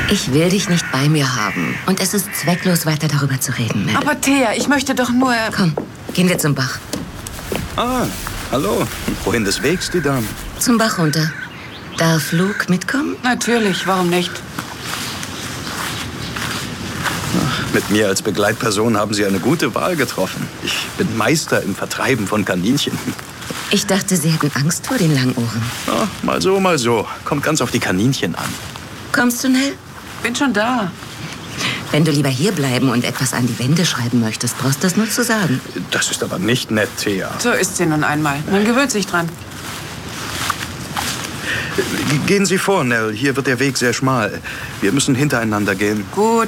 Ich will dich nicht bei mir haben. Und es ist zwecklos, weiter darüber zu reden, Nell. Aber Thea, ich möchte doch nur... Komm, gehen wir zum Bach. Ah, hallo. Wohin des Wegs, die Dame? Zum Bach runter. Darf Luke mitkommen? Natürlich, warum nicht? Mit mir als Begleitperson haben Sie eine gute Wahl getroffen. Ich bin Meister im Vertreiben von Kaninchen. Ich dachte, Sie hätten Angst vor den Langohren. Ja, mal so, mal so. Kommt ganz auf die Kaninchen an. Kommst du, Nell? Bin schon da. Wenn du lieber hier bleiben und etwas an die Wände schreiben möchtest, brauchst du das nur zu sagen. Das ist aber nicht nett, Thea. So ist sie nun einmal. Man gewöhnt sich dran. Gehen Sie vor, Nell. Hier wird der Weg sehr schmal. Wir müssen hintereinander gehen. Gut.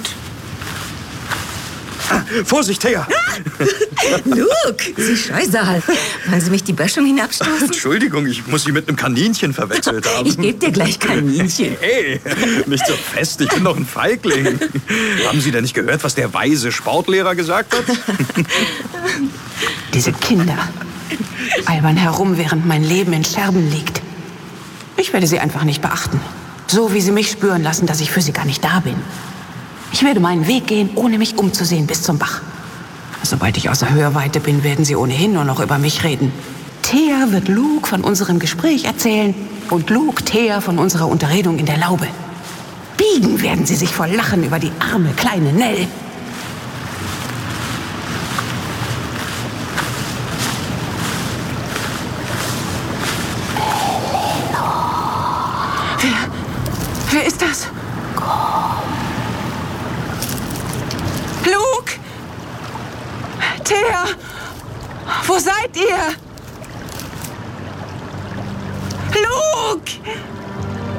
Vorsicht, Thea! Luke, Sie Scheusal. Wollen Sie mich die Böschung hinabstoßen? Entschuldigung, ich muss Sie mit einem Kaninchen verwechselt haben. Ich gebe dir gleich Kaninchen. Hey, nicht so fest, ich bin doch ein Feigling. Haben Sie denn nicht gehört, was der weise Sportlehrer gesagt hat? Diese Kinder albern herum, während mein Leben in Scherben liegt. Ich werde sie einfach nicht beachten. So wie sie mich spüren lassen, dass ich für sie gar nicht da bin. Ich werde meinen Weg gehen, ohne mich umzusehen, bis zum Bach. Sobald ich außer Hörweite bin, werden sie ohnehin nur noch über mich reden. Thea wird Luke von unserem Gespräch erzählen und Luke Thea von unserer Unterredung in der Laube. Biegen werden sie sich vor Lachen über die arme kleine Nell. Wer ist das? Luke! Thea! Wo seid ihr? Luke!